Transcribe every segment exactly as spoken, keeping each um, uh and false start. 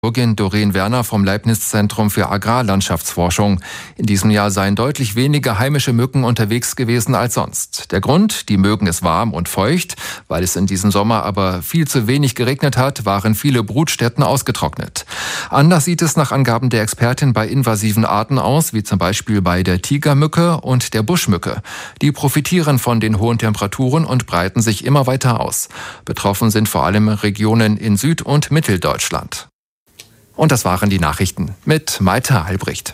Doreen Werner vom Leibniz-Zentrum für Agrarlandschaftsforschung. In diesem Jahr seien deutlich weniger heimische Mücken unterwegs gewesen als sonst. Der Grund, die mögen es warm und feucht. Weil es in diesem Sommer aber viel zu wenig geregnet hat, waren viele Brutstätten ausgetrocknet. Anders sieht es nach Angaben der Expertin bei invasiven Arten aus, wie zum Beispiel bei der Tigermücke und der Buschmücke. Die profitieren von den hohen Temperaturen und breiten sich immer weiter aus. Betroffen sind vor allem Regionen in Süd- und Mitteldeutschland. Und das waren die Nachrichten mit Maite Albrecht.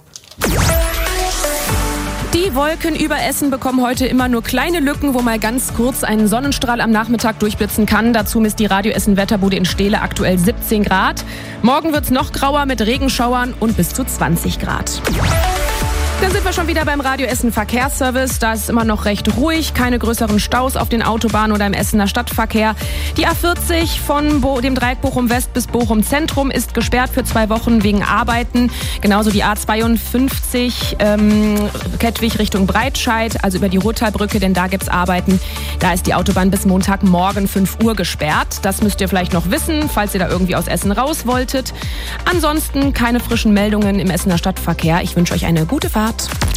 Die Wolken über Essen bekommen heute immer nur kleine Lücken, wo mal ganz kurz ein Sonnenstrahl am Nachmittag durchblitzen kann. Dazu misst die Radio Essen Wetterbude in Steele aktuell siebzehn Grad. Morgen wird's noch grauer mit Regenschauern und bis zu zwanzig Grad. Dann sind wir schon wieder beim Radio Essen Verkehrsservice. Da ist es immer noch recht ruhig, keine größeren Staus auf den Autobahnen oder im Essener Stadtverkehr. Die A vierzig von Bo- dem Dreieck Bochum West bis Bochum Zentrum ist gesperrt für zwei Wochen wegen Arbeiten. Genauso die A zweiundfünfzig ähm, Kettwig Richtung Breitscheid, also über die Ruhrtalbrücke, denn da gibt's Arbeiten. Da ist die Autobahn bis Montagmorgen fünf Uhr gesperrt. Das müsst ihr vielleicht noch wissen, falls ihr da irgendwie aus Essen raus wolltet. Ansonsten keine frischen Meldungen im Essener Stadtverkehr. Ich wünsche euch eine gute Fahrt.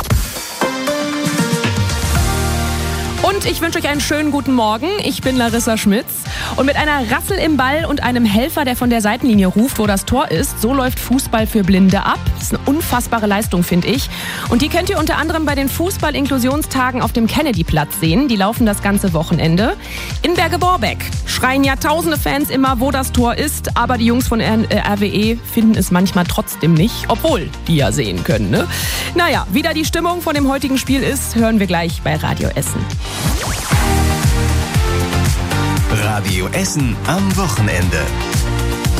Und ich wünsche euch einen schönen guten Morgen. Ich bin Larissa Schmitz. Und mit einer Rassel im Ball und einem Helfer, der von der Seitenlinie ruft, wo das Tor ist, so läuft Fußball für Blinde ab. Das ist eine unfassbare Leistung, finde ich. Und die könnt ihr unter anderem bei den Fußball-Inklusionstagen auf dem Kennedy-Platz sehen. Die laufen das ganze Wochenende. In Berge-Borbeck schreien ja tausende Fans immer, wo das Tor ist. Aber die Jungs von R W E finden es manchmal trotzdem nicht, obwohl die ja sehen können, ne? Naja, wie da die Stimmung von dem heutigen Spiel ist, hören wir gleich bei Radio Essen. Radio Essen am Wochenende.